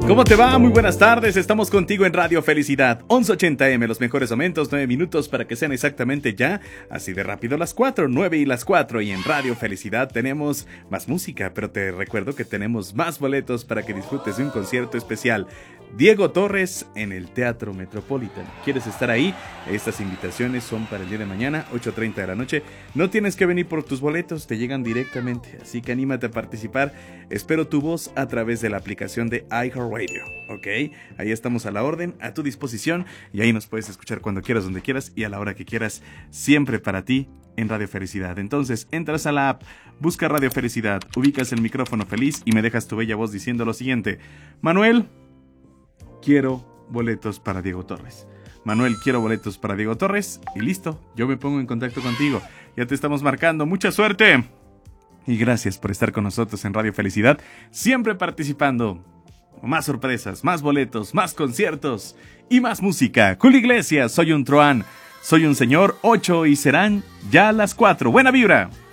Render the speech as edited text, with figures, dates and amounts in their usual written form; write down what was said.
¿Cómo te va? Muy buenas tardes, estamos contigo en Radio Felicidad 1180M, los mejores momentos, 9 minutos para que sean exactamente ya, así de rápido las 4, 9 y las 4, y en Radio Felicidad tenemos más música, pero te recuerdo que tenemos más boletos para que disfrutes de un concierto especial. Diego Torres en el Teatro Metropolitan. ¿Quieres estar ahí? Estas invitaciones son para el día de mañana, 8:30 de la noche. No tienes que venir por tus boletos, te llegan directamente, así que anímate a participar. Espero tu voz a través de la aplicación de iHeartRadio, ¿ok? Ahí estamos a la orden, a tu disposición, y ahí nos puedes escuchar cuando quieras, donde quieras y a la hora que quieras, siempre para ti en Radio Felicidad. Entonces, entras a la app, busca Radio Felicidad, ubicas el micrófono feliz y me dejas tu bella voz diciendo lo siguiente: Manuel, quiero boletos para Diego Torres. Manuel, quiero boletos para Diego Torres. Y listo, yo me pongo en contacto contigo. Ya te estamos marcando. ¡Mucha suerte! Y gracias por estar con nosotros en Radio Felicidad, siempre participando. Más sorpresas, más boletos, más conciertos y más música. Julio Iglesias, soy un truán, soy un señor, 8 y serán ya las 4. ¡Buena vibra!